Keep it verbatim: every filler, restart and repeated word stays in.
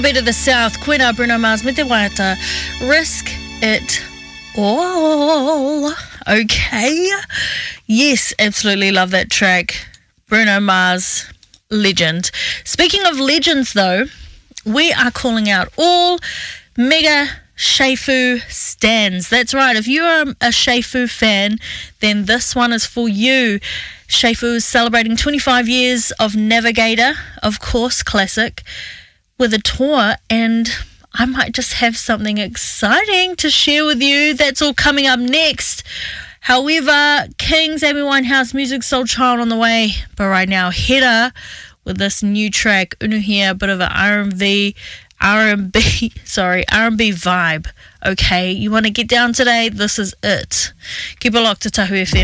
Bit of the South, Quina, Bruno Mars, Me Te Waiata, Risk It All. Okay. Yes, absolutely love that track. Bruno Mars, legend. Speaking of legends, though, we are calling out all mega Shaifu stans. That's right. If you are a Shaifu fan, then this one is for you. Shaifu is celebrating twenty-five years of Navigator, of course, classic, with a tour, and I might just have something exciting to share with you. That's all coming up next. However, Kings, Amy Winehouse, Music Soul Child on the way. But right now, Header with this new track, Unuhia, a bit of an R and B, R and B, sorry, R and B vibe. Okay, you want to get down today? This is it. Keep it locked to Tahu F M.